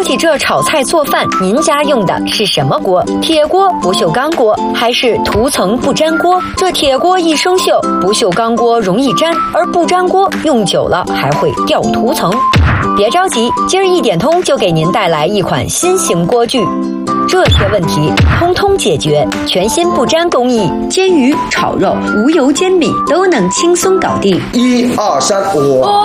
起这炒菜做饭，您家用的是什么锅？铁锅、不锈钢锅，还是涂层不粘锅？这铁锅易生锈，不锈钢锅容易粘，而不粘锅用久了还会掉涂层。别着急，今儿一点通就给您带来一款新型锅具。这些问题通通解决，全新不粘工艺，煎鱼、炒肉、无油煎饼都能轻松搞定。 1、2、3，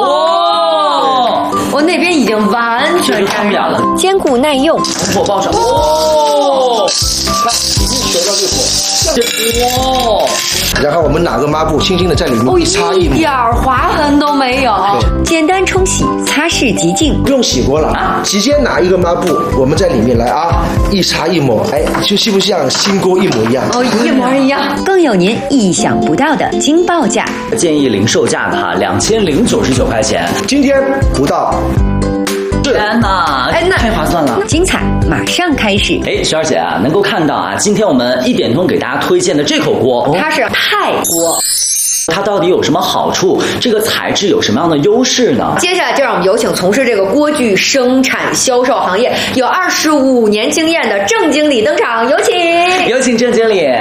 我那边已经完全看不了了， 坚固耐用， 火爆炒。 看，已经学到这火。 哇！ 然后我们拿个抹布轻轻的在里面一擦一抹， 一点划痕都没有。简单冲洗，擦拭即净， 不用洗锅了，直接拿一个抹布，我们在里面来啊，一擦一抹，哎，就是不是像新锅一模一样？ 哦，一模一样。更有您意想不到的惊爆价， 建议零售价哈2099块钱， 今天不到。 天哪， 那太划算了！ 精彩马上开始。 徐二姐啊，能够看到啊，今天我们一点通给大家推荐的这口锅， 它是钛锅。 它到底有什么好处？这个材质有什么样的优势呢？ 接下来就让我们有请从事这个锅具生产销售行业有25年经验的郑经理登场，有请郑经理。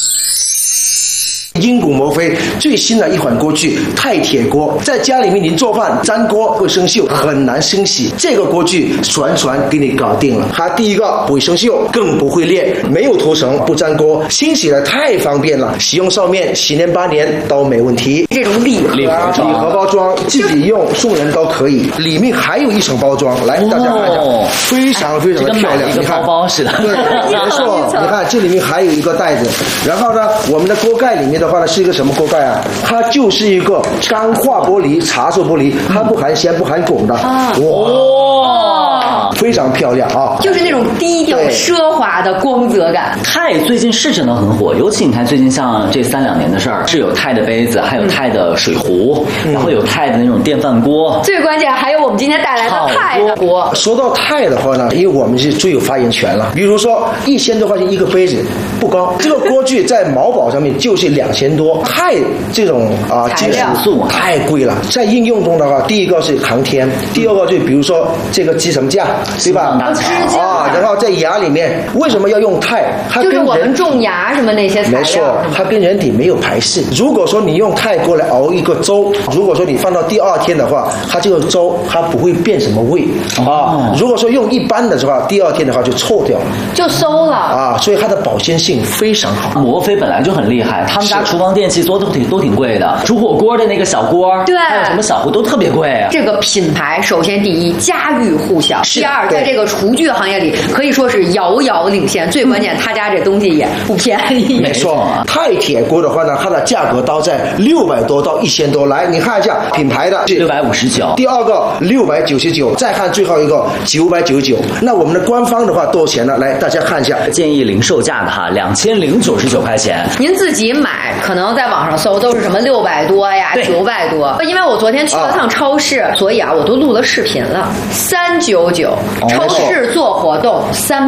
英古摩飞最新的一款锅具钛铁锅，在家里面您做饭粘锅会生锈，很难清洗。这个锅具全给你搞定了。它第一个不会生锈，更不会裂，没有涂层，不粘锅，清洗的太方便了，使用寿命10年8年都没问题。 这种礼盒包装自己用送人都可以，里面还有一层包装，来大家看一下，非常的漂亮， 一个包包似的。 对，没错，你看这里面还有一个袋子，然后呢，我们的锅盖里面的话呢是一个什么锅盖啊？它就是一个钢化玻璃、茶色玻璃，它不含铅不含汞的。哇，非常漂亮啊！ 就是那种低调奢华的光泽感。 钛最近是真的很火，尤其你看最近像这3、2年的事儿，是有钛的杯子，还有钛的水壶，然后有钛的那种电饭锅， 最关键还有我们今天带来的钛的锅。 说到钛的话呢，因为我们是最有发言权了。比如说1000多块钱一个杯子不高，这个锅具在毛宝上面就是2000多。钛这种金属太贵了，在应用中的话，第一个是航天，第二个就比如说这个支撑架，对吧？然后在牙里面为什么要用钛？它就是我们种牙什么那些材料。 没错，它跟人体没有排斥。如果说你用钛锅来熬一个粥，如果说你放到第2天的话，它这个粥它不会变什么味如果说用一般的话，第2天的话就臭掉了， 就馊了所以它的保鲜性非常好。 摩飞本来就很厉害，他们家厨房电器做的都挺贵的，煮火锅的那个小锅， 对， 还有什么小壶都特别贵啊。 这个品牌首先第一家喻户晓，第二在这个厨具行业里可以说是遥遥领先，最关键他家这东西也不便宜。 没错，钛铁锅的话呢，它的价格都在600多到1000多。来，你看一下品牌的 659， 第二个699，再看最后一个999。那我们的官方的话多少钱呢？来，大家看一下， 建议零售价的哈2099块钱。 您自己买可能在网上搜都是什么600多呀、900多。因为我昨天去了趟超市，所以我都录了视频了。399，超市做活动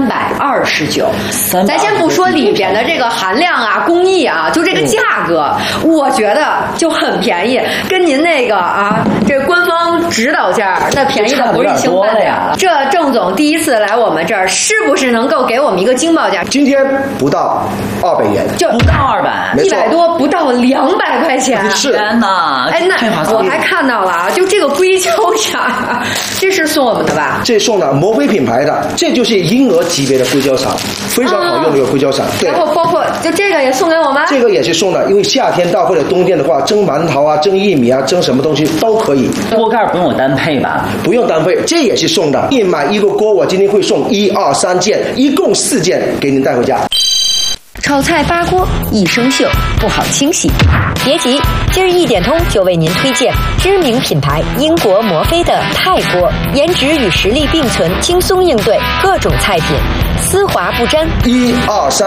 329。咱先不说里边的这个含量工艺就这个价格，我觉得就很便宜，跟您那个这官方指导价那便宜的不是一星半点了。这郑总第一次来我们这儿，是不是能够给我们一个惊爆价？ 今天不到200元， 就不到200，100 多不到200块钱。 是， 天哪！ 那我还看到了就这个硅胶铲，这是送我们的吧？ 这送的摩飞品牌的，这就是婴儿级别的硅胶铲，非常好用的一个硅胶铲。对， 然后包括就这个也送给我们， 这个也是送的，因为夏天到或者冬天的话，蒸馒头蒸玉米蒸什么东西都可以。 锅盖不用我单配吧？ 不用单配，这也是送的。你买一个锅，我今天会送1、2、3件，一共4件给您带回家。 炒菜扒锅易生锈，不好清洗。别急，今儿一点通就为您推荐知名品牌英国摩飞的钛锅，颜值与实力并存，轻松应对各种菜品，丝滑不粘。 1、2、3，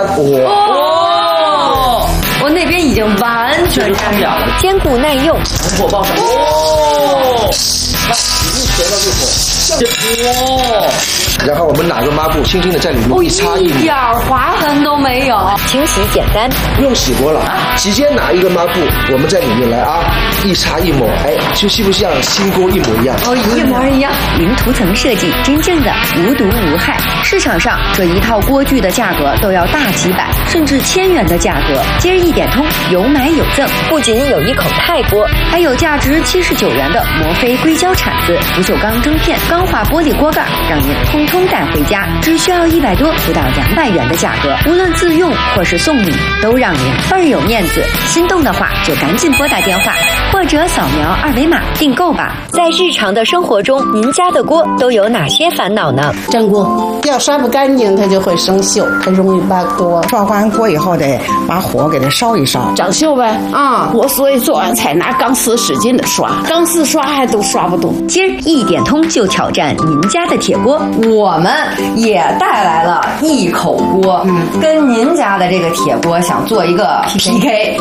我那边已经完全看不了了， 坚固耐用， 火爆炒。 全到这火，然后我们拿个抹布轻轻的在里面一擦一抹， 一点划痕都没有，清洗简单， 不用洗过了，直接拿一个抹布，我们在里面来啊，一擦一抹，哎，就是不是像新锅一模一样？ 哦，一模一样。 零涂层设计，真正的无毒无害。市场上这一套锅具的价格都要大几百甚至1000元的价格，今日一点通有买有赠，不仅有一口钛锅，还有价值79元的摩飞硅胶铲子、不锈钢蒸片、钢化玻璃锅盖，让您通通带回家，只需要100多不到200元的价格，无论自用或是送礼，都让您倍儿有面子。心动的话就赶紧拨打电话或者扫描2维码订购吧。在日常的生活中，您家的锅都有哪些烦恼呢？ 蒸锅要刷不干净，它就会生锈，它容易扒锅。 刷完锅以后得把火给它烧一烧， 长锈呗。我所以做完菜拿钢丝使劲的刷，钢丝刷还都刷不动。 今儿一点通就挑战您家的铁锅， 我们也带来了一口锅，跟您家的这个铁锅想做一个 PK。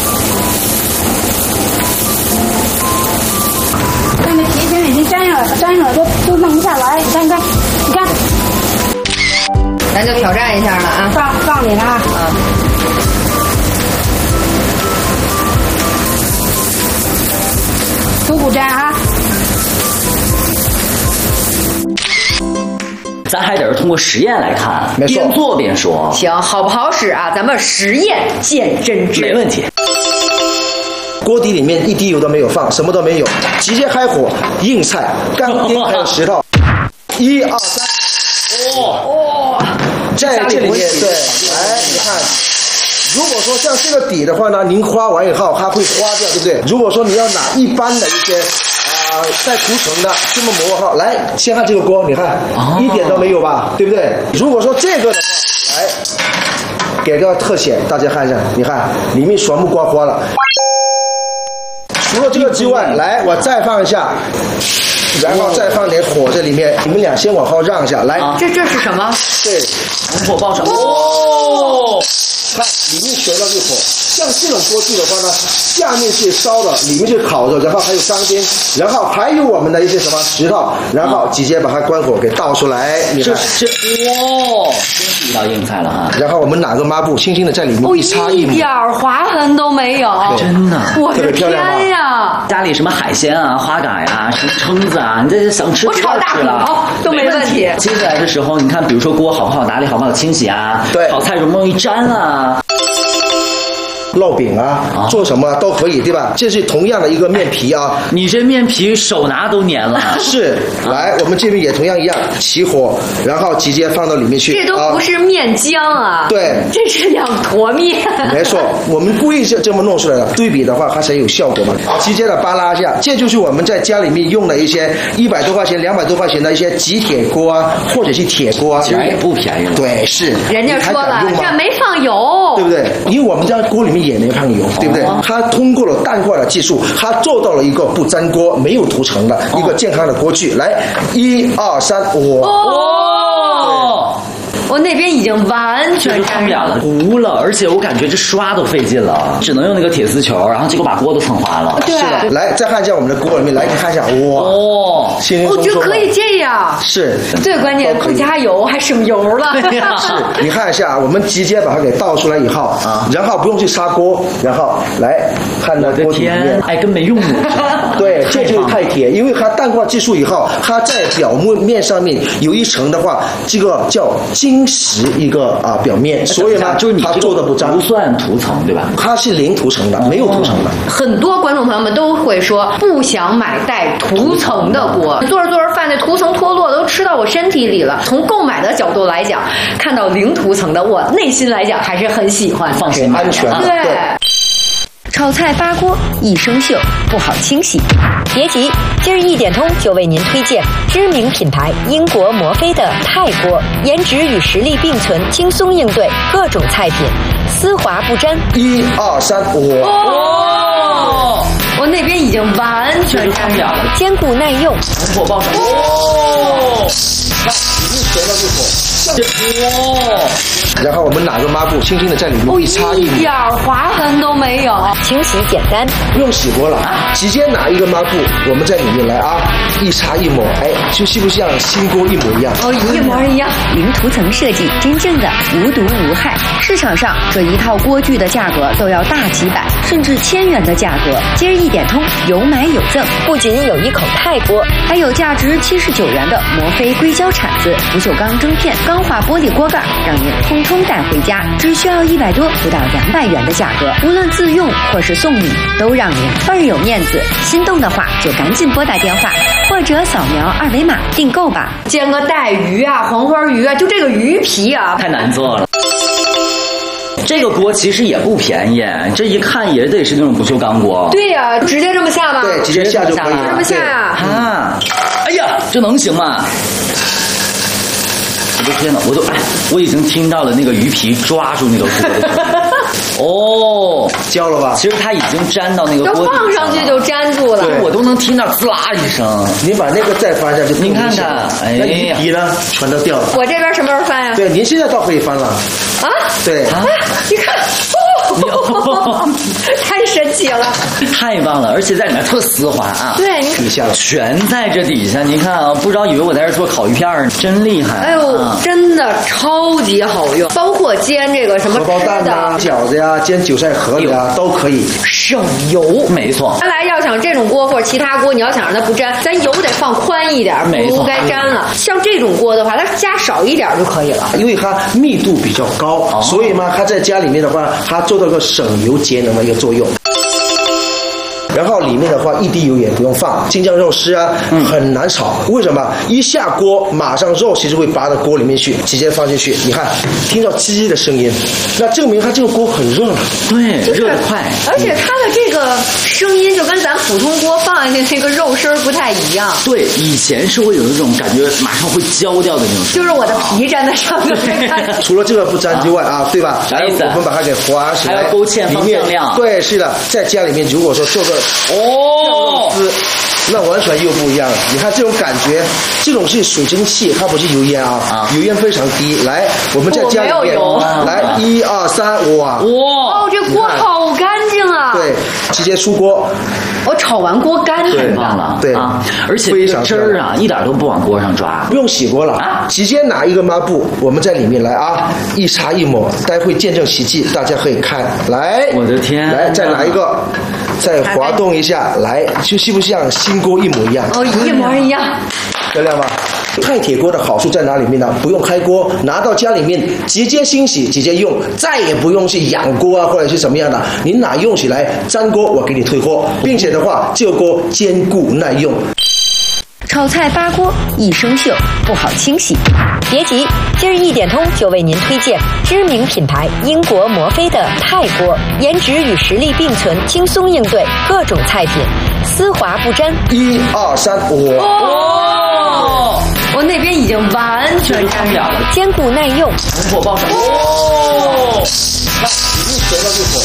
那皮筋已经粘上了，都弄不下来。你看， 咱就挑战一下了啊！ 放你了啊！不粘啊！ 咱还得是通过实验来看， 没错， 边做边说。 行，好不好使啊？咱们实验见真知。 没问题。 锅底里面一滴油都没有放，什么都没有，直接开火，硬菜、钢钉还有石头，1、2、3，在这里面对，来你看。如果说像这个底的话呢，您花完以后它会花掉，对不对？如果说你要拿一般的一些带涂层的这么磨好，来先看这个锅，你看一点都没有吧，对不对？如果说这个的话，来给个特写，大家看一下，你看里面全部刮花了。除了这个之外，来我再放一下。然后再放点火在里面，你们俩先往后让一下，来。 这是什么？ 对， 火爆上。 看里面全都是火，像这种锅具的话呢，下面是烧的，里面是烤的，然后还有钢钉，然后还有我们的一些什么石头，然后直接把它关火给倒出来。你看， 真是一道硬菜了哈。 然后我们拿个抹布轻轻的在里面一擦一抹， 一点划痕都没有， 真的， 我的天呀！ 家里什么海鲜啊、花蛤呀、什么蛏子啊，你这想吃我炒大骨头都没问题。 接下来的时候，你看，比如说锅好不好打理，好不好清洗啊？ 对， 炒菜容不容易粘啊？ 烙饼啊，做什么都可以，对吧？这是同样的一个面皮啊， 你这面皮手拿都粘了。 是，来，我们这边也同样一样，起火，然后直接放到里面去。 这都不是面浆啊， 对， 这是2坨面。 没错，我们故意是这么弄出来的，对比的话它才有效果嘛。直接的扒拉一下，这就是我们在家里面用的一些100多块钱、200多块钱的一些极铁锅啊，或者是铁锅啊， 其实也不便宜了。 对，是。 人家说了，这没放油， 对不对？因为我们家锅里面也没放油，对不对？它通过了淡化的技术，它做到了一个不粘锅、没有涂层的一个健康的锅具。来，1、2、3， 我那边已经完全看不了了，糊了，而且我感觉这刷都费劲了，只能用那个铁丝球，然后结果把锅都蹭花了。 对， 是的。来，再看一下我们的锅里面，来看一下，哇，轻轻松松就可以这样。 是， 最关键不加油还省油了。 是，你看一下，我们直接把它给倒出来以后，然后不用去砂锅，然后来看到锅底里面， 哎，跟没用的。 对，这就是钛铁，因为它淡化技术以后，它在表面上面有一层的话，这个叫晶石一个表面，所以呢， 就是你它做的不脏， 不算涂层对吧？ 它是零涂层的，没有涂层的。 很多观众朋友们都会说不想买带涂层的锅，做着做着饭那涂层脱落都吃到我身体里了。从购买的角度来讲，看到零涂层的，我内心来讲还是很喜欢， 放心安全的。 对。 炒菜扒锅易生锈，不好清洗。别急，今儿一点通就为您推荐知名品牌英国摩飞的钛锅，颜值与实力并存，轻松应对各种菜品，丝滑不粘。 1、2、3， 我那边已经完全看不了了， 坚固耐用， 火爆上。 看里面全都是火。 然后我们拿个抹布，轻轻的在里面一擦一抹， 一点划痕都没有， 清洗简单。 不用洗锅了，直接拿一个抹布，我们在里面来啊，一擦一抹，哎，就是不是像新锅一模一样？ 一模一样。 零涂层设计，真正的无毒无害。市场上这一套锅具的价格都要大几百甚至1000元的价格。今日一点通，有买有赠，不仅有一口钛锅，还有价值79元的摩飞硅胶铲子、不锈钢蒸片、钢化玻璃锅盖，让您通通带回家，只需要100多不到200元的价格。无论自用或是送礼，都让您倍儿有面子。心动的话就赶紧拨打电话或者扫描2维码订购吧。 煎个带鱼啊，黄花鱼啊，就这个鱼皮啊， 太难做了。这个锅其实也不便宜，这一看也得是那种不锈钢锅。 对呀、直接这么下吧。 对，直接下就可以了。 这么下呀、 啊！哎呀，这能行吗？我的天哪！我已经听到了那个鱼皮抓住那个锅的声音。哦， 焦了吧？ 其实它已经粘到那个锅底放上去就粘住了。 对， 我都能听到滋啦一声。 你把那个再翻下去， 您看看，哎那鱼皮呢，全都掉了。 我这边什么时候翻呀？ 对，您现在倒可以翻了。 啊？ 对。 啊， 你看。太神奇了， 太棒了，而且在里面特丝滑啊！ 对， 底下全在这底下，你看啊，不知道以为我在这做烤鱼片儿，真厉害！ 哎呦，真的超级好用，包括煎这个什么荷包蛋啊、饺子呀、煎韭菜盒里啊都可以， 省油。 没错。 原来要想这种锅或者其他锅，你要想让它不粘，咱油得放宽一点，不该粘了。像这种锅的话，它加少一点就可以了， 因为它密度比较高，所以嘛，它在家里面的话，它做到个省油节能的一个作用。然后里面的话一滴油也不用放，京酱肉丝啊很难炒，为什么？一下锅马上肉其实会拔到锅里面去，直接放进去，你看听到叽的声音，那证明它这个锅很热了。 对，热得快， 而且它的这个声音就跟咱普通锅放进去那个肉声不太一样。 对，以前是会有一种感觉马上会焦掉的那种， 就是我的皮粘在上面。 除了这个不粘之外啊，对吧？ 啥意思？ 我们把它给划起来， 还要勾芡放酱料。 对，是的，在家里面如果说做个肉丝，那完全又不一样了。你看这种感觉，这种是水蒸气，它不是油烟啊，油烟非常低。来，我们在家里面，来1、2、3，哇！ 哦，这锅好干净啊！ 对，直接出锅。 我炒完锅干净， 太棒了， 对啊，而且这个汁儿啊，一点都不往锅上抓， 不用洗锅了，直接拿一个抹布，我们在里面来啊，一擦一抹，待会见证奇迹，大家可以看。来， 我的天， 来再来一个，再滑动一下，来，就是不是像新锅一模一样？ 哦，一模一样， 漂亮吧？钛铁锅的好处在哪里面呢？不用开锅，拿到家里面直接清洗，直接用，再也不用去养锅啊，或者是什么样的。您哪用起来粘锅，我给你退货，并且的话，这个锅坚固耐用。 炒菜扒锅一生锈，不好清洗。别急，今日一点通就为您推荐知名品牌英国摩飞的钛锅，颜值与实力并存，轻松应对各种菜品，丝滑不粘。 1、2、3， 哇！我那边已经完全看不了了， 坚固耐用。 火爆上。 哦，一嚼到入口。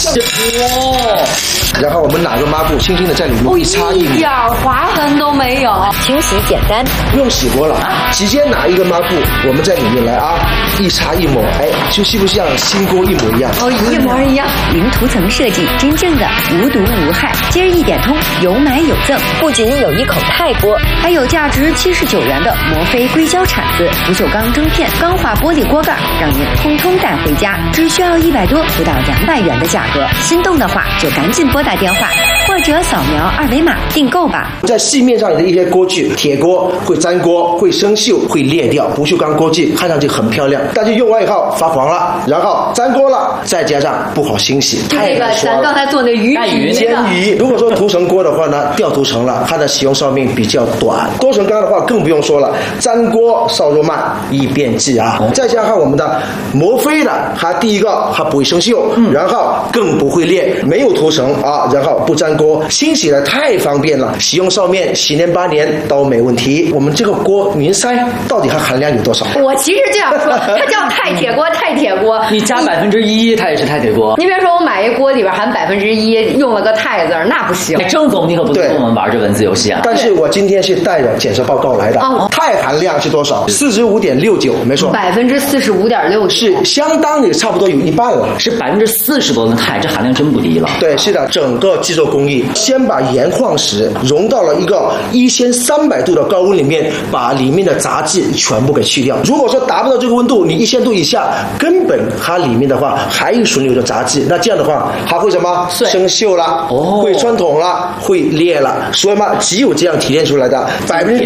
然后我们拿个抹布，轻轻的在里面一擦一抹， 一点划痕都没有， 清洗简单， 不用洗锅了，直接拿一个抹布，我们在里面来啊，一擦一抹，哎，就是不是像新锅一模一样？ 哦，一模一样。 零涂层设计，真正的无毒无害。今日一点通，有买有赠，不仅有一口钛锅，还有价值79元的摩飞硅胶铲子、不锈钢蒸片、钢化玻璃锅盖，让您通通带回家，只需要100多不到200元的价格。心动的话就赶紧拨打电话或者扫描2维码订购吧。 在市面上的一些锅具，铁锅会粘锅、会生锈、会裂掉，不锈钢锅具看上去很漂亮，但是用完以后发黄了，然后粘锅了，再加上不好清洗。 就那个咱刚才做那鱼皮煎鱼，如果说涂层锅的话呢，掉涂层了，它的使用寿命比较短。多层缸的话更不用说了，粘锅烧肉慢，易变质啊。再加上我们的摩飞的，它第一个它不会生锈，然后更不会裂，没有涂层啊，然后不粘锅，清洗的太方便了，洗用上面10年8年都没问题。我们这个锅您猜到底它含量有多少？ 我其实这样说，它叫钛铁锅，钛铁锅， 你加1%，它也是钛铁锅。 你别说我买一锅里边含1%，用了个钛字，那不行。 郑总，你可不能跟我们玩这文字游戏啊！ 但是我今天是带着检测报告来的，钛含量是多少？45.69，没错 ，45.6 是相当于差不多有一半了， 是40%多的钛，这含量真不低了。 对，是的，整个制作工艺，先把盐矿石融到了一个1300度的高温里面，把里面的杂质全部给去掉。如果说达不到这个温度，你1000度以下，根本它里面的话还有存留的杂质，那这样的话它会什么？生锈了，会穿孔了，会裂了。所以嘛，只有这样提炼出来的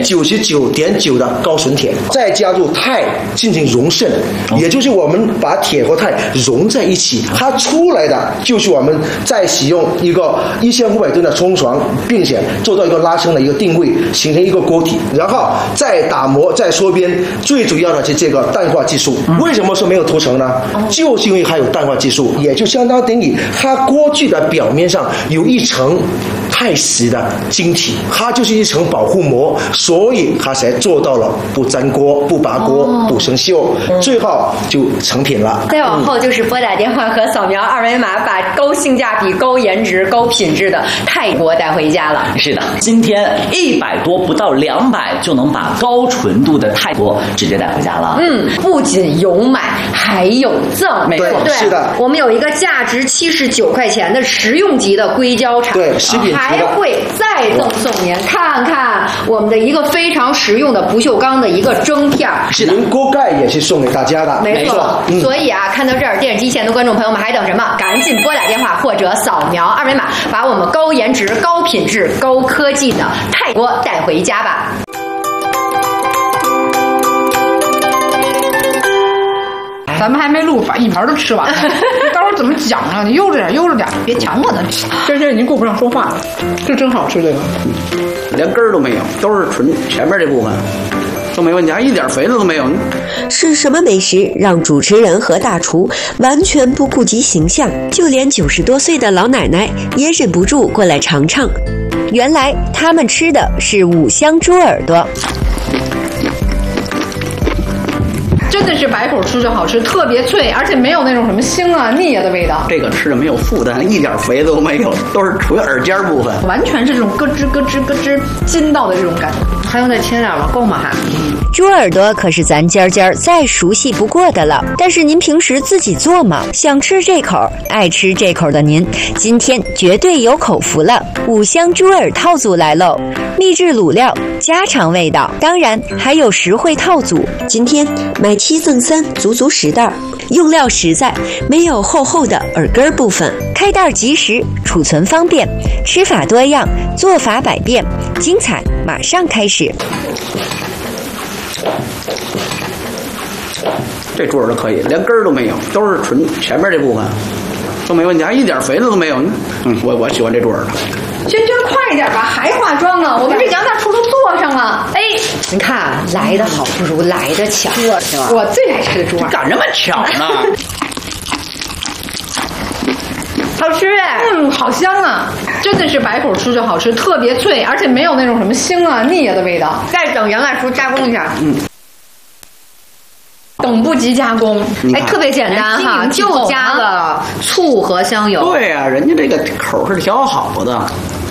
99.9%的高纯铁，再加入钛进行溶渗，也就是我们把铁和钛融在一起，它出来的就是我们再使用一个1500吨的冲床，并且做到一个拉伸的一个定位，形成一个锅体，然后再打磨再缩边。最主要的是这个淡化技术。为什么说没有涂层呢？就是因为它有淡化技术，也就相当于它锅具的表面上有一层钛石的晶体，它就是一层保护膜，所以它才做到了不粘锅、不拔锅、不生锈，最后就成品了。 再往后就是拨打电话和扫描2维码，把高性价比、高颜值、高品质的钛锅带回家了。 是的，今天100多不到200就能把高纯度的钛锅直接带回家了。 不仅有买，还有赠。 没错， 对，是的。 我们有一个价值79块钱的实用级的硅胶铲， 对，食品级的， 还会再赠送您看看我们的一个非常实用的不锈钢的一个蒸片。 是的，锅盖也是送给大家的。 没错。所以啊，看到这儿，电视机前的观众朋友们还等什么？赶紧拨打电话或者扫描2维码，把我们高颜值、高品质、高科技的钛锅带回家吧。 咱们还没录，把一盘都吃完了。你到时候怎么讲啊？你悠着点，悠着点，别抢我的。这已经顾不上说话了，这真好吃，这个连根儿都没有，都是纯前面这部分都没问题，还一点肥子都没有。 是什么美食让主持人和大厨完全不顾及形象？就连90多岁的老奶奶也忍不住过来尝尝。原来他们吃的是五香猪耳朵。 真的是百口吃就好吃，特别脆，而且没有那种什么腥啊腻啊的味道。 这个吃的没有负担，一点肥都没有，都是属于耳尖部分， 完全是这种咯吱咯吱咯吱筋道的这种感觉。 还用再切点吗？够吗？还？ 猪耳朵可是咱尖尖再熟悉不过的了，但是您平时自己做吗？想吃这口，爱吃这口的您，今天绝对有口福了。五香猪耳套组来喽，秘制卤料，家常味道，当然还有实惠套组。今天买7赠3，足足10袋，用料实在，没有厚厚的耳根部分，开袋即食，储存方便，吃法多样，做法百变，精彩马上开始。 这猪耳朵可以，连根儿都没有，都是纯前面这部分都没问题，还一点肥子都没有。我喜欢这猪耳朵。 娟娟，快点吧，还化妆啊！我们这羊大厨都做上了。哎， 你看，来的好不如来的巧。 我最爱吃的猪耳， 干什么巧呢？ 好吃哎， 好香啊！真的是百口吃就好吃，特别脆，而且没有那种什么腥啊腻啊的味道。 再等杨大厨加工一下。 等不及加工， 哎，特别简单哈，就加了醋和香油。 对啊，人家这个口是调好的。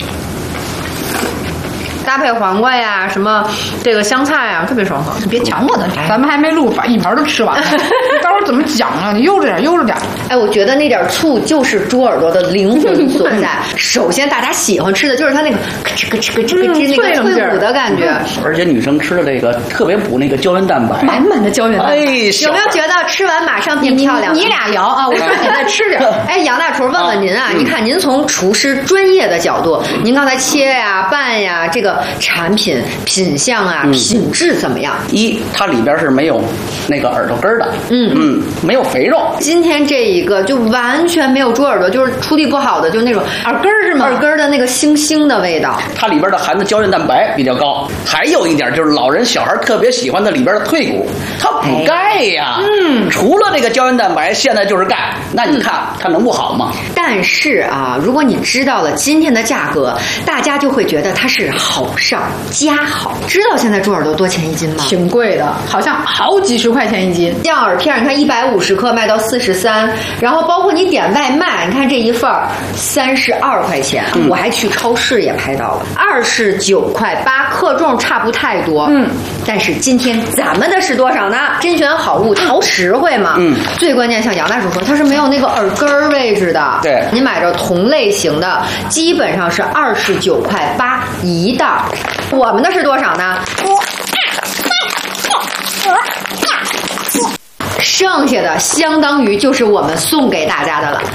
搭配黄瓜呀，什么这个香菜啊，特别爽口。 别抢我的，咱们还没录，把一盘都吃完了。你到时候怎么讲啊？你悠着点，悠着点。 哎，我觉得那点醋就是猪耳朵的灵魂所在。首先，大家喜欢吃的就是它那个咯吱咯吱咯吱咯吱那个脆骨的感觉。 而且女生吃的这个特别补那个胶原蛋白， 满满的胶原蛋白。 有没有觉得吃完马上变漂亮？ 你俩聊啊，我说你再吃点。 哎，杨大厨，问问您啊，你看您从厨师专业的角度，您刚才切呀、拌呀，这个个产品品相啊、品质怎么样？ 它里边是没有那个耳朵根的，没有肥肉。 今天这一个就完全没有猪耳朵，就是处理不好的，就是那种耳根是吗？ 耳根的那个腥腥的味道。 它里边的含的胶原蛋白比较高，还有一点就是老人小孩特别喜欢的里边的退骨，它补钙呀。除了这个胶原蛋白，现在就是钙，那你看它能不好吗？ 但是啊，如果你知道了今天的价格，大家就会觉得它是好上加好。知道现在猪耳朵多钱一斤吗？ 挺贵的，好像好几十块钱一斤。 像耳片，你看150克卖到43，然后包括你点外卖，你看这一份32块钱，我还去超市也拍到了29.8块，克重差不太多。但是今天咱们的是多少呢？甄选好物，淘实惠嘛。最关键像杨大叔说，它是没有那个耳根位置的。 对， 你买着同类型的，基本上是29.8块一袋。我们的是多少呢？剩下的相当于就是我们送给大家的了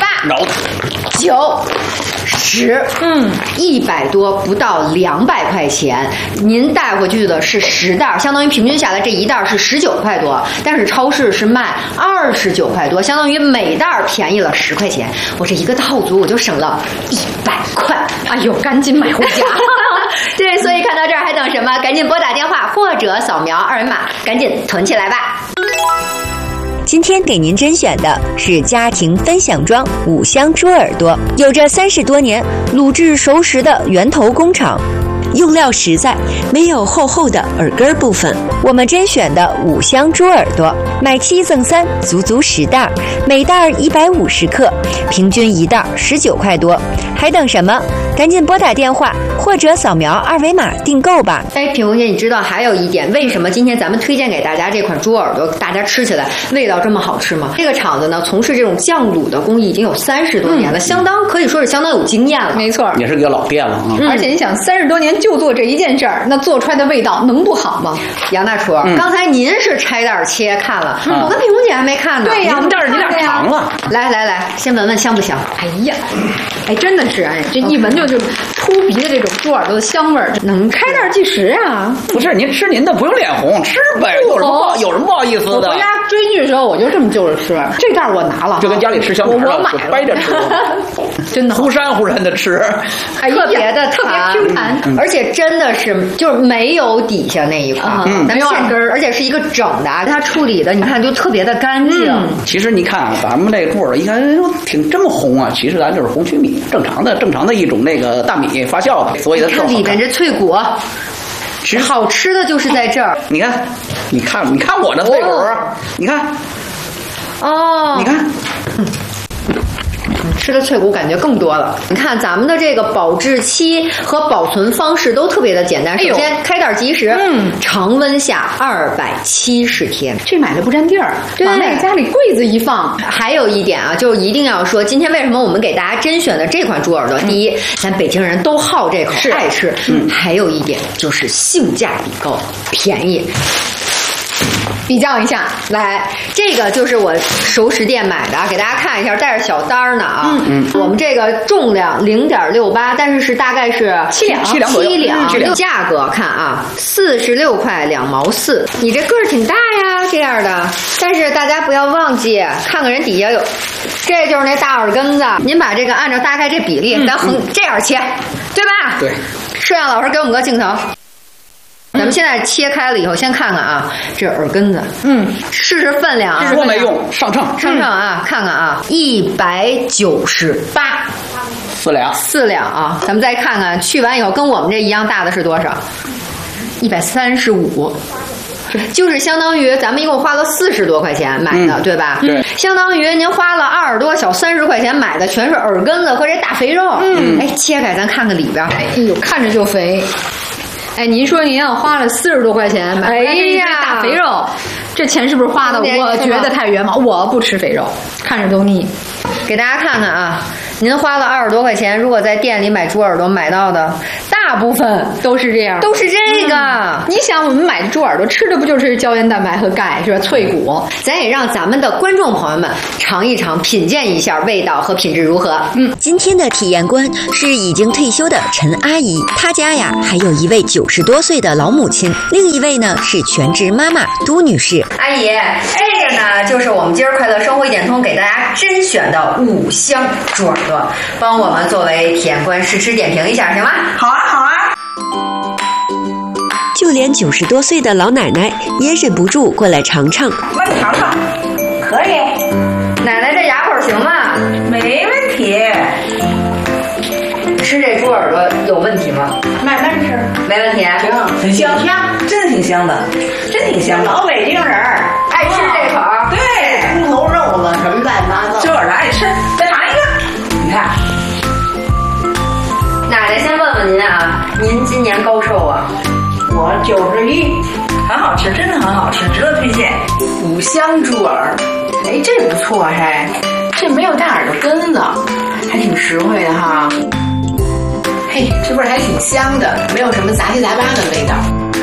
，8、9、10， 100多，不到200块钱。您带回去的是10袋，相当于平均下来这一袋是19块多，但是超市是卖29块多，相当于每袋便宜了10块钱。我这一个套组我就省了100块， 哎呦，赶紧买回家！ 对，所以看到这儿还等什么？赶紧拨打电话或者扫描2维码，赶紧囤起来吧。 今天给您甄选的是家庭分享装5香猪耳朵，有着30多年卤制熟食的源头工厂，用料实在，没有厚厚的耳根部分。我们甄选的5香猪耳朵，买7赠3，足足10袋，每袋150克，平均一袋19块多。还等什么？赶紧拨打电话或者扫描2维码订购吧。 品红姐，你知道还有一点，为什么今天咱们推荐给大家这款猪耳朵，大家吃起来味道这么好吃吗？这个厂子呢，从事这种酱卤的工艺已经有30多年了，可以说是相当有经验了。 没错， 也是个老店了。 而且你想，30多年就做这一件事儿，那做出来的味道能不好吗？ 杨大厨，刚才您是拆袋切看了，我跟品红姐还没看呢。 对呀， 你俩尝了。 来，先闻闻香不香？ 哎呀，真的是这一闻就出鼻的这种猪耳朵的香味儿，能开袋计时啊！ 不是，您吃您的，不用脸红，吃呗，有什么不好意思的？ 我回家追剧的时候，我就这么就着吃，这袋我拿了， 就跟家里吃香肠我买了， 掰着吃， 真的忽闪的吃， 特别的特别 Q 弹， 而且真的是就是没有底下那一块， 没有耳根， 而且是一个整的，它处理的你看就特别的干净。 其实你看啊，咱们这个猪耳朵一看挺这么红啊，其实咱就是红曲米，正常的一种那个大米发酵的，所以它里边这脆骨，其实好吃的就是在这儿。 你看我的脆骨，你看，你看。 吃的脆骨感觉更多了。你看咱们的这个保质期和保存方式都特别的简单。首先开袋即食，常温下270天， 这买了不占地儿，往那个家里柜子一放。 还有一点啊，就是一定要说，今天为什么我们给大家甄选的这款猪耳朵？第一，咱北京人都好这口，爱吃。还有一点就是性价比高，便宜。比较一下，来，这个就是我熟食店买的，给大家看一下，带着小单呢啊。我们这个重量0.68，但是大概是7两。价格看啊，46块2毛4。你这个儿挺大呀，这样的。但是大家不要忘记，看看人底下有，这就是那大耳根子。您把这个按照大概这比例，咱这样切，对吧？ 对。 摄像老师给我们个镜头。咱们现在切开了以后，先看看啊，这耳根子，试试分量啊， 说没用，上秤啊，看看啊，198，4两啊，咱们再看看，去完以后跟我们这一样大的是多少？135。就是相当于咱们一共花了40多块钱买的，对吧？ 对， 相当于您花了20多小30块钱买的全是耳根子和这大肥肉。切开咱看看里边， 哎呦，看着就肥。您说您要花了40多块钱买这大肥肉，这钱是不是花的？我觉得太冤枉，我不吃肥肉，看着都腻。 给大家看看啊， 您花了20多块钱，如果在店里买猪耳朵买到的，大部分都是这样， 都是这个。 你想，我们买的猪耳朵吃的不就是胶原蛋白和钙是吧？脆骨， 咱也让咱们的观众朋友们尝一尝，品鉴一下味道和品质如何。 今天的体验官是已经退休的陈阿姨，她家呀还有一位90多岁的老母亲，另一位呢是全职妈妈都女士。 阿姨，这个呢就是我们今儿快乐生活一点通给大家甄选的5香猪耳朵，帮我们作为体验官试吃点评一下，行吗？ 好啊，好啊。 就连90多岁的老奶奶也忍不住过来尝尝。 那你尝尝，可以， 奶奶这牙口行吗？ 没问题。 吃这猪耳朵有问题吗？ 慢慢吃， 没问题。 很香，真挺香的，真挺香的。老北京人爱吃这口。 对，猪头肉了什么乱七八糟，这玩意儿爱吃。再尝一个，你看。 奶奶先问问您啊，您今年高寿啊？ 我91，很好吃，真的很好吃，值得推荐。 5香猪耳，哎，这不错还，这没有大耳朵根子，还挺实惠的哈。嘿，这味儿还挺香的，没有什么杂七杂八的味道，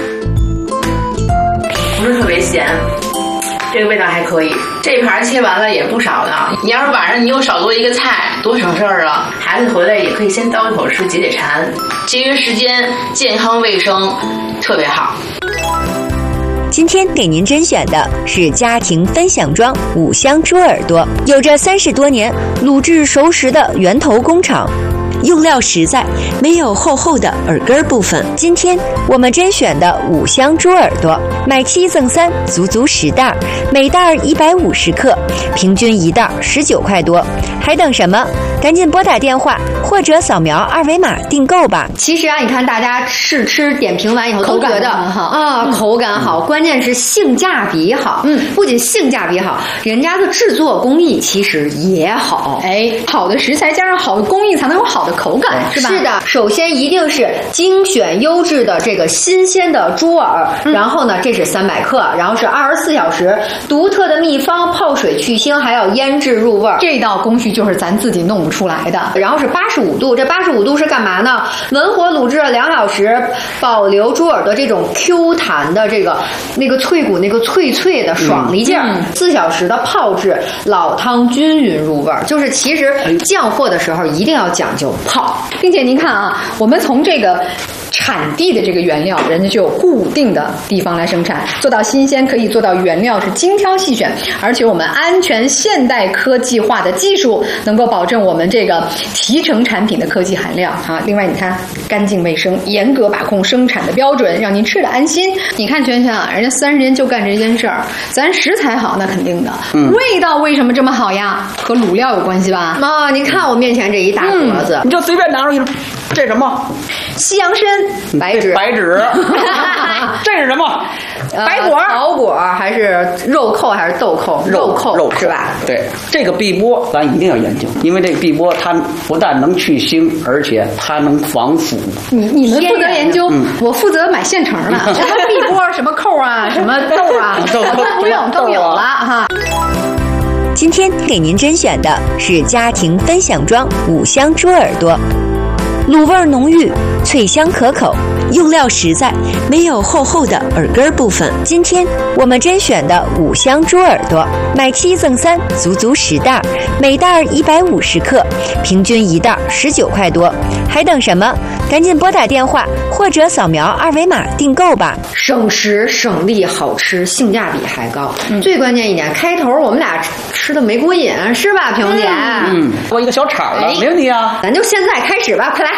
不是特别咸。这个味道还可以，这盘切完了也不少呢。你要是晚上你又少做一个菜，多省事儿了。孩子回来也可以先叨一口吃，解解馋，节约时间，健康卫生，特别好。 今天给您甄选的是家庭分享装5香猪耳朵，有着30多年卤制熟食的源头工厂。用料实在，没有厚厚的耳根部分。今天我们甄选的5香猪耳朵，买7赠3，足足10袋，每袋150克，平均1袋19块多。还等什么？赶紧拨打电话或者扫描2维码订购吧。 其实啊，你看大家试吃点评完以后都觉得口感好，关键是性价比好。不仅性价比好，人家的制作工艺其实也好。 哎，好的食材加上好的工艺，才能有好的口感，是吧？ 是的，首先一定是精选优质的这个新鲜的猪耳，然后呢，这是300克，然后是24小时，独特的秘方泡水去腥，还要腌制入味儿。 这道工序就是咱自己弄不出来的。 然后是85度，这85度是干嘛呢？文火卤制了2小时，保留猪耳朵这种 Q 弹的那个脆骨那个脆脆的爽利劲儿。4小时的泡制，老汤均匀入味儿。就是其实酱货的时候一定要讲究泡， 并且您看啊，我们从这个产地的这个原料，人家就有固定的地方来生产，做到新鲜，可以做到原料是精挑细选，而且我们安全现代科技化的技术能够保证我们这个提成产品的科技含量啊。另外你看干净卫生，严格把控生产的标准，让您吃得安心。你看圈圈啊，人家30年就干这件事儿，咱食材好那肯定的，味道为什么这么好呀？和卤料有关系吧？ 您看我面前这一大盒子， 你就随便拿出去，这什么？ 西洋参、 白芷， 这是什么？ 白果、草果还是肉蔻还是豆蔻？肉蔻是吧？ 对，这个碧波咱一定要研究，因为这个碧波它不但能去腥，而且它能防腐。 你们负责研究，我负责买现成的，什么碧波、什么蔻啊、什么豆啊，什么不用都有了哈。 今天给您甄选的是家庭分享装5香猪耳朵，卤味浓郁，脆香可口，用料实在，没有厚厚的耳根部分。今天我们甄选的5香猪耳朵，买7赠3，足足10袋，每袋150克，平均1袋19块多。还等什么？赶紧拨打电话或者扫描2维码订购吧。 省时省力，好吃，性价比还高。最关键一点，开头我们俩吃的没过瘾，是吧，萍姐？ 做一个小炒的，没问题啊。 咱就现在开始吧，快来！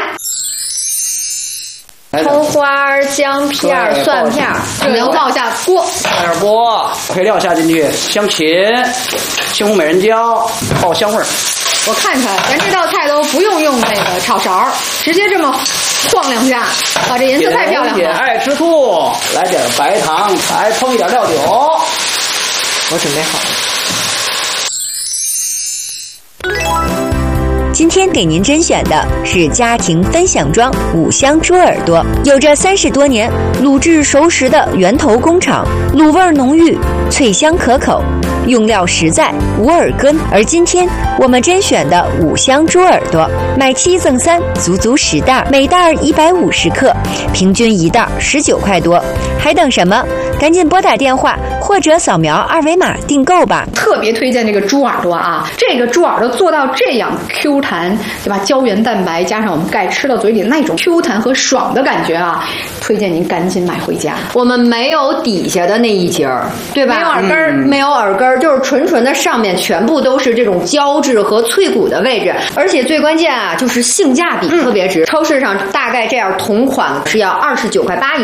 葱花、姜片、蒜片， 这要爆下锅， 下点锅，配料下进去，香芹、西红柿美人椒，爆香味儿。 我看看，咱这道菜都不用那个炒勺，直接这么晃两下，哇，这颜色太漂亮了。 也爱吃醋，来点白糖，还烹一点料酒。 我准备好了。 今天给您甄选的是家庭分享装五香猪耳朵，有着30多年卤制熟食的源头工厂，卤味浓郁，脆香可口，用料实在，无耳根。而今天我们甄选的五香猪耳朵，买7赠3，足足10袋，每袋150克，平均1袋19块多，还等什么？赶紧拨打电话或者扫描2维码订购吧。 特别推荐这个猪耳朵啊，这个猪耳朵做到这样 Q 弹，对吧？胶原蛋白加上我们钙吃到嘴里那种 Q 弹和爽的感觉啊，推荐您赶紧买回家。 我们没有底下的那一节儿，对吧？ 没有耳根儿， 没有耳根儿，就是纯的上面全部都是这种胶质和脆骨的位置，而且最关键啊，就是性价比特别值。超市上大概这样同款是要29.8块